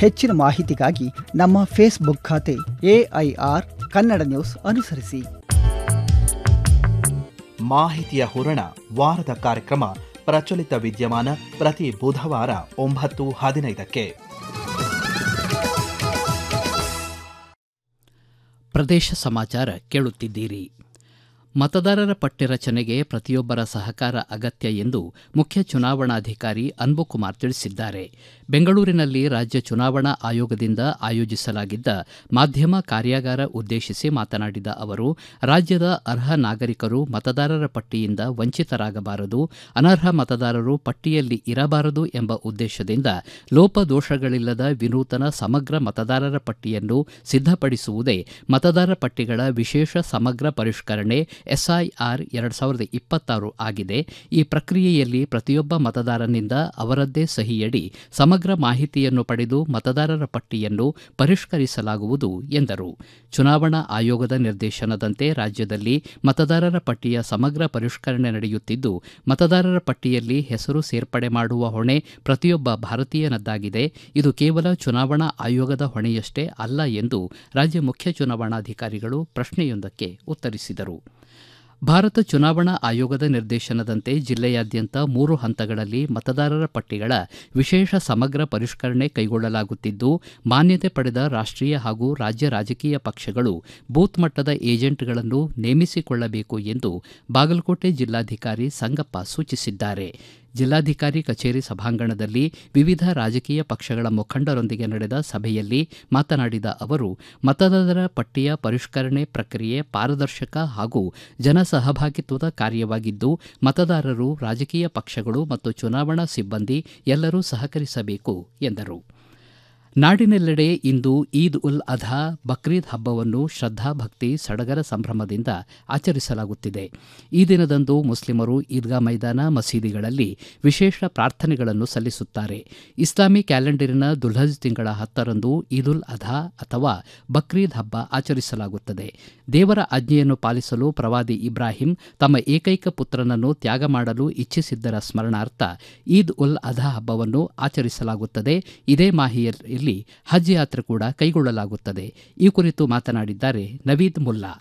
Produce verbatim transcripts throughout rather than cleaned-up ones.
ಹೆಚ್ಚಿನ ಮಾಹಿತಿಗಾಗಿ ನಮ್ಮ ಫೇಸ್ಬುಕ್ ಖಾತೆ ಎಐಆರ್ ಕನ್ನಡ ನ್ಯೂಸ್ ಅನುಸರಿಸಿ. ಮಾಹಿತಿಯ ಹೂರಣ ವಾರದ ಕಾರ್ಯಕ್ರಮ ಪ್ರಚಲಿತ ವಿದ್ಯಮಾನ ಪ್ರತಿ ಬುಧವಾರ ಒಂಬತ್ತು ಹದಿನೈದಕ್ಕೆ. ಪ್ರದೇಶ ಸಮಾಚಾರ ಕೇಳುತ್ತಿದ್ದೀರಿ. ಮತದಾರರ ಪಟ್ಟಿ ರಚನೆಗೆ ಪ್ರತಿಯೊಬ್ಬರ ಸಹಕಾರ ಅಗತ್ಯ ಎಂದು ಮುಖ್ಯ ಚುನಾವಣಾಧಿಕಾರಿ ಅನ್ಬುಕುಮಾರ್ ತಿಳಿಸಿದ್ದಾರೆ. ಬೆಂಗಳೂರಿನಲ್ಲಿ ರಾಜ್ಯ ಚುನಾವಣಾ ಆಯೋಗದಿಂದ ಆಯೋಜಿಸಲಾಗಿದ್ದ ಮಾಧ್ಯಮ ಕಾರ್ಯಾಗಾರ ಉದ್ದೇಶಿಸಿ ಮಾತನಾಡಿದ ಅವರು, ರಾಜ್ಯದ ಅರ್ಹ ನಾಗರಿಕರು ಮತದಾರರ ಪಟ್ಟಿಯಿಂದ ವಂಚಿತರಾಗಬಾರದು, ಅನರ್ಹ ಮತದಾರರು ಪಟ್ಟಿಯಲ್ಲಿ ಇರಬಾರದು ಎಂಬ ಉದ್ದೇಶದಿಂದ ಲೋಪದೋಷಗಳಿಲ್ಲದ ವಿನೂತನ ಸಮಗ್ರ ಮತದಾರರ ಪಟ್ಟಿಯನ್ನು ಸಿದ್ಧಪಡಿಸುವುದೇ ಮತದಾರ ಪಟ್ಟಿಗಳ ವಿಶೇಷ ಸಮಗ್ರ ಪರಿಷ್ಕರಣೆ ಎಸ್ಐಆರ್ ಎರಡು ಸಾವಿರದ ಇಪ್ಪತ್ತಾರು ಆಗಿದೆ. ಈ ಪ್ರಕ್ರಿಯೆಯಲ್ಲಿ ಪ್ರತಿಯೊಬ್ಬ ಮತದಾರನಿಂದ ಅವರದ್ದೇ ಸಹಿಯಡಿ ಸಮಗ್ರ ಮಾಹಿತಿಯನ್ನು ಪಡೆದು ಮತದಾರರ ಪಟ್ಟಿಯನ್ನು ಪರಿಷ್ಕರಿಸಲಾಗುವುದು ಎಂದರು. ಚುನಾವಣಾ ಆಯೋಗದ ನಿರ್ದೇಶನದಂತೆ ರಾಜ್ಯದಲ್ಲಿ ಮತದಾರರ ಪಟ್ಟಿಯ ಸಮಗ್ರ ಪರಿಷ್ಕರಣೆ ನಡೆಯುತ್ತಿದ್ದು, ಮತದಾರರ ಪಟ್ಟಿಯಲ್ಲಿ ಹೆಸರು ಸೇರ್ಪಡೆ ಮಾಡುವ ಹೊಣೆ ಪ್ರತಿಯೊಬ್ಬ ಭಾರತೀಯನದ್ದಾಗಿದೆ. ಇದು ಕೇವಲ ಚುನಾವಣಾ ಆಯೋಗದ ಹೊಣೆಯಷ್ಟೇ ಅಲ್ಲ ಎಂದು ರಾಜ್ಯ ಮುಖ್ಯ ಚುನಾವಣಾಧಿಕಾರಿಗಳು ಪ್ರಶ್ನೆಯೊಂದಕ್ಕೆ ಉತ್ತರಿಸಿದರು. ಭಾರತ ಚುನಾವಣಾ ಆಯೋಗದ ನಿರ್ದೇಶನದಂತೆ ಜಿಲ್ಲೆಯಾದ್ಯಂತ ಮೂರು ಹಂತಗಳಲ್ಲಿ ಮತದಾರರ ಪಟ್ಟಿಗಳ ವಿಶೇಷ ಸಮಗ್ರ ಪರಿಷ್ಕರಣೆ ಕೈಗೊಳ್ಳಲಾಗುತ್ತಿದ್ದು, ಮಾನ್ಯತೆ ಪಡೆದ ರಾಷ್ಟೀಯ ಹಾಗೂ ರಾಜ್ಯ ರಾಜಕೀಯ ಪಕ್ಷಗಳು ಬೂತ್ ಮಟ್ಟದ ಏಜೆಂಟ್ಗಳನ್ನು ನೇಮಿಸಿಕೊಳ್ಳಬೇಕು ಎಂದು ಬಾಗಲಕೋಟೆ ಜಿಲ್ಲಾಧಿಕಾರಿ ಸಂಗಪ್ಪ ಸೂಚಿಸಿದ್ದಾರೆ. ಜಿಲ್ಲಾಧಿಕಾರಿ ಕಚೇರಿ ಸಭಾಂಗಣದಲ್ಲಿ ವಿವಿಧ ರಾಜಕೀಯ ಪಕ್ಷಗಳ ಮುಖಂಡರೊಂದಿಗೆ ನಡೆದ ಸಭೆಯಲ್ಲಿ ಮಾತನಾಡಿದ ಅವರು, ಮತದಾರರ ಪಟ್ಟಿಯ ಪರಿಷ್ಕರಣೆ ಪ್ರಕ್ರಿಯೆ ಪಾರದರ್ಶಕ ಹಾಗೂ ಜನಸಹಭಾಗಿತ್ವದ ಕಾರ್ಯವಾಗಿದ್ದು, ಮತದಾರರು, ರಾಜಕೀಯ ಪಕ್ಷಗಳು ಮತ್ತು ಚುನಾವಣಾ ಸಿಬ್ಬಂದಿ ಎಲ್ಲರೂ ಸಹಕರಿಸಬೇಕು ಎಂದರು. ನಾಡಿನೆಲ್ಲೆಡೆ ಇಂದು ಈದ್ ಉಲ್ ಅಧಾ ಬಕ್ರೀದ್ ಹಬ್ಬವನ್ನು ಶ್ರದ್ಧಾಭಕ್ತಿ ಸಡಗರ ಸಂಭ್ರಮದಿಂದ ಆಚರಿಸಲಾಗುತ್ತಿದೆ. ಈ ದಿನದಂದು ಮುಸ್ಲಿಮರು ಈದ್ಗಾ ಮೈದಾನ, ಮಸೀದಿಗಳಲ್ಲಿ ವಿಶೇಷ ಪ್ರಾರ್ಥನೆಗಳನ್ನು ಸಲ್ಲಿಸುತ್ತಾರೆ. ಇಸ್ಲಾಮಿ ಕ್ಯಾಲೆಂಡರಿನ ದುಲ್ಹಜ್ ತಿಂಗಳ ಹತ್ತರಂದು ಈದ್ ಉಲ್ ಅಧಾ ಅಥವಾ ಬಕ್ರೀದ್ ಹಬ್ಬ ಆಚರಿಸಲಾಗುತ್ತದೆ. ದೇವರ ಆಜ್ಞೆಯನ್ನು ಪಾಲಿಸಲು ಪ್ರವಾದಿ ಇಬ್ರಾಹಿಂ ತಮ್ಮ ಏಕೈಕ ಪುತ್ರನನ್ನು ತ್ಯಾಗ ಮಾಡಲು ಇಚ್ಛಿಸಿದ್ದರ ಸ್ಮರಣಾರ್ಥ ಈದ್ ಉಲ್ ಅಧಾ ಹಬ್ಬವನ್ನು ಆಚರಿಸಲಾಗುತ್ತದೆ. ಇದೇ ಮಾಹಿಯಲ್ಲಿ ಹಜ್ ಯಾತ್ರೆ ಕೂಡ ಕೈಗೊಳ್ಳಲಾಗುತ್ತದೆ. ಈ ಕುರಿತು ಮಾತನಾಡಿದ್ದಾರೆ ನವೀದ್ ಮುಲ್ಲಾ.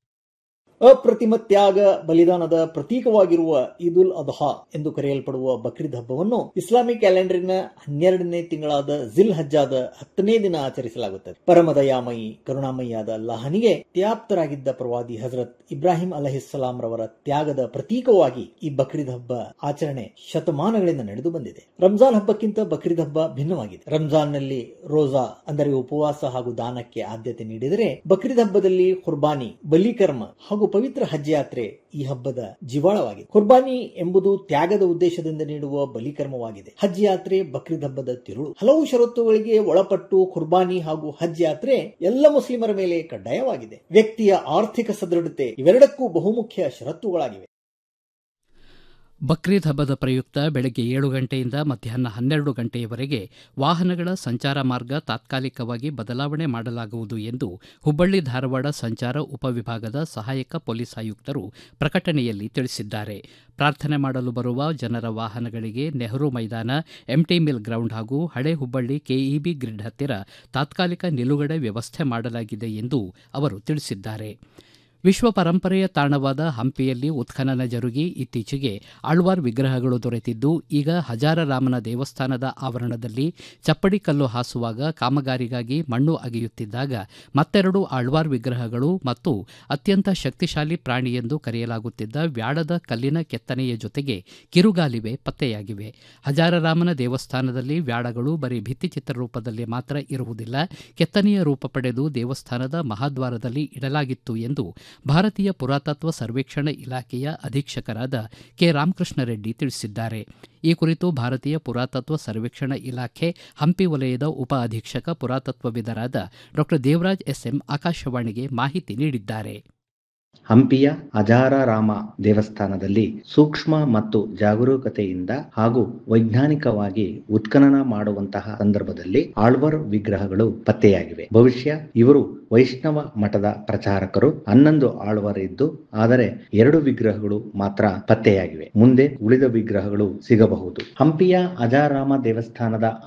ಅಪ್ರತಿಮ ತ್ಯಾಗ ಬಲಿದಾನದ ಪ್ರತೀಕವಾಗಿರುವ ಈದ್ ಉಲ್ ಅದ್ಹಾ ಎಂದು ಕರೆಯಲ್ಪಡುವ ಬಕ್ರೀದ್ ಹಬ್ಬವನ್ನು ಇಸ್ಲಾಮಿ ಕ್ಯಾಲೆಂಡರಿನ ಹನ್ನೆರಡನೇ ತಿಂಗಳಾದ ಜಿಲ್ ಹಜ್ಜಾದ ಹತ್ತನೇ ದಿನ ಆಚರಿಸಲಾಗುತ್ತದೆ. ಪರಮದಯಾಮಯಿ ಕರುಣಾಮಯಿಯಾದ ಅಲ್ಲಾಹನಿಗೆ ತ್ಯಾಪ್ತರಾಗಿದ್ದ ಪ್ರವಾದಿ ಹಜರತ್ ಇಬ್ರಾಹಿಂ ಅಲಹಿಸ್ಸಲಾಂ ರವರ ತ್ಯಾಗದ ಪ್ರತೀಕವಾಗಿ ಈ ಬಕ್ರೀದ್ ಹಬ್ಬ ಆಚರಣೆ ಶತಮಾನಗಳಿಂದ ನಡೆದು ಬಂದಿದೆ. ರಂಜಾನ್ ಹಬ್ಬಕ್ಕಿಂತ ಬಕ್ರೀದ್ ಹಬ್ಬ ಭಿನ್ನವಾಗಿದೆ. ರಂಜಾನ್ನಲ್ಲಿ ರೋಜಾ ಅಂದರೆ ಉಪವಾಸ ಹಾಗೂ ದಾನಕ್ಕೆ ಆದ್ಯತೆ ನೀಡಿದರೆ, ಬಕ್ರೀದ್ ಹಬ್ಬದಲ್ಲಿ ಕುರ್ಬಾನಿ, ಬಲಿಕರ್ಮ ಹಾಗೂ ಪವಿತ್ರ ಹಜ್ ಯಾತ್ರೆ ಈ ಹಬ್ಬದ ಜಿವಾಳವಾಗಿದೆ. ಕುರ್ಬಾನಿ ಎಂಬುದು ತ್ಯಾಗದ ಉದ್ದೇಶದಿಂದ ನೀಡುವ ಬಲಿಕರ್ಮವಾಗಿದೆ. ಹಜ್ ಯಾತ್ರೆ ಬಕ್ರೀದ್ ಹಬ್ಬದ ತಿರುಳು. ಹಲವು ಷರತ್ತುಗಳಿಗೆ ಒಳಪಟ್ಟು ಕುರ್ಬಾನಿ ಹಾಗೂ ಹಜ್ ಯಾತ್ರೆ ಎಲ್ಲ ಮುಸ್ಲಿಮರ ಮೇಲೆ ಕಡ್ಡಾಯವಾಗಿದೆ. ವ್ಯಕ್ತಿಯ ಆರ್ಥಿಕ ಸದೃಢತೆ ಇವೆರಡಕ್ಕೂ ಬಹುಮುಖ್ಯ ಷರತ್ತುಗಳಾಗಿವೆ. ಬಕ್ರೀದ್ ಹಬ್ಬದ ಪ್ರಯುಕ್ತ ಬೆಳಗ್ಗೆ ಏಳು ಗಂಟೆಯಿಂದ ಮಧ್ಯಾಹ್ನ ಹನ್ನೆರಡು ಗಂಟೆಯವರೆಗೆ ವಾಹನಗಳ ಸಂಚಾರ ಮಾರ್ಗ ತಾತ್ಕಾಲಿಕವಾಗಿ ಬದಲಾವಣೆ ಮಾಡಲಾಗುವುದು ಎಂದು ಹುಬ್ಬಳ್ಳಿ ಧಾರವಾಡ ಸಂಚಾರ ಉಪವಿಭಾಗದ ಸಹಾಯಕ ಪೊಲೀಸ್ ಆಯುಕ್ತರು ಪ್ರಕಟಣೆಯಲ್ಲಿ ತಿಳಿಸಿದ್ದಾರೆ. ಪ್ರಾರ್ಥನೆ ಮಾಡಲು ಬರುವ ಜನರ ವಾಹನಗಳಿಗೆ ನೆಹರು ಮೈದಾನ, ಎಂಟಿ ಮಿಲ್ ಗ್ರೌಂಡ್ ಹಾಗೂ ಹಳೆ ಹುಬ್ಬಳ್ಳಿ ಕೆಇಬಿ ಗ್ರಿಡ್ ಹತ್ತಿರ ತಾತ್ಕಾಲಿಕ ನಿಲುಗಡೆ ವ್ಯವಸ್ಥೆ ಮಾಡಲಾಗಿದೆ ಎಂದು ಅವರು ತಿಳಿಸಿದ್ದಾರೆ. ವಿಶ್ವ ಪರಂಪರೆಯ ತಾಣವಾದ ಹಂಪಿಯಲ್ಲಿ ಉತ್ಖನನ ಜರುಗಿ ಇತ್ತೀಚೆಗೆ ಆಳ್ವಾರ್ ವಿಗ್ರಹಗಳು ದೊರೆತಿದ್ದು, ಈಗ ಹಜಾರರಾಮನ ದೇವಸ್ಥಾನದ ಆವರಣದಲ್ಲಿ ಚಪ್ಪಡಿ ಕಲ್ಲು ಹಾಸುವಾಗ ಕಾಮಗಾರಿಗಾಗಿ ಮಣ್ಣು ಅಗೆಯುತ್ತಿದ್ದಾಗ ಮತ್ತೆರಡು ಆಳ್ವಾರ್ ವಿಗ್ರಹಗಳು ಮತ್ತು ಅತ್ಯಂತ ಶಕ್ತಿಶಾಲಿ ಪ್ರಾಣಿ ಎಂದು ಕರೆಯಲಾಗುತ್ತಿದ್ದ ವ್ಯಾಳದ ಕಲ್ಲಿನ ಕೆತ್ತನೆಯ ಜೊತೆಗೆ ಕಿರುಗಾಲಿವೆ ಪತ್ತೆಯಾಗಿವೆ. ಹಜಾರರಾಮನ ದೇವಸ್ಥಾನದಲ್ಲಿ ವ್ಯಾಳಗಳು ಬರೀ ಭಿತ್ತಿಚಿತ್ರ ರೂಪದಲ್ಲಿ ಮಾತ್ರ ಇರುವುದಿಲ್ಲ, ಕೆತ್ತನೆಯ ರೂಪ ಪಡೆದು ದೇವಸ್ಥಾನದ ಮಹಾದ್ವಾರದಲ್ಲಿ ಇಡಲಾಗಿತ್ತು ಎಂದು ಭಾರತೀಯ ಪುರಾತತ್ವ ಸರ್ವೇಕ್ಷಣ ಇಲಾಖೆಯ ಅಧೀಕ್ಷಕರಾದ ಕೆ ರಾಮಕೃಷ್ಣ ರೆಡ್ಡಿ ತಿಳಿಸಿದ್ದಾರೆ. ಈ ಕುರಿತು ಭಾರತೀಯ ಪುರಾತತ್ವ ಸರ್ವೇಕ್ಷಣ ಇಲಾಖೆ ಹಂಪಿ ವಲಯದ ಉಪ ಅಧೀಕ್ಷಕ ಪುರಾತತ್ವವಿದರಾದ ಡಾಕ್ಟರ್ ದೇವರಾಜ್ ಎಸ್ಎಂ ಆಕಾಶವಾಣಿಗೆ ಮಾಹಿತಿ ನೀಡಿದ್ದಾರೆ. ಹಂಪಿಯ ಅಜಾರಾರಾಮ ದೇವಸ್ಥಾನದಲ್ಲಿ ಸೂಕ್ಷ್ಮ ಮತ್ತು ಜಾಗರೂಕತೆಯಿಂದ ಹಾಗೂ ವೈಜ್ಞಾನಿಕವಾಗಿ ಉತ್ಖನನ ಮಾಡುವಂತಹ ಸಂದರ್ಭದಲ್ಲಿ ಆಳ್ವಾರ್ ವಿಗ್ರಹಗಳು ಪತ್ತೆಯಾಗಿವೆ. ಭವಿಷ್ಯ ಇವರು ವೈಷ್ಣವ ಮಠದ ಪ್ರಚಾರಕರು. ಹನ್ನೊಂದು ಆಳ್ವಾರ್ ಇದ್ದು, ಆದರೆ ಎರಡು ವಿಗ್ರಹಗಳು ಮಾತ್ರ ಪತ್ತೆಯಾಗಿವೆ. ಮುಂದೆ ಉಳಿದ ವಿಗ್ರಹಗಳು ಸಿಗಬಹುದು. ಹಂಪಿಯ ಅಜಾರಾಮ ದೇವಸ್ಥಾನದ